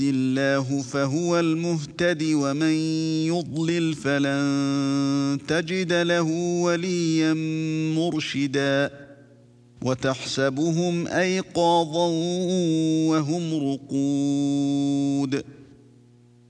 الله فهو المهتد ومن يضلل فلن تجد له وليا مرشدا وتحسبهم أيقاظا وهم رقود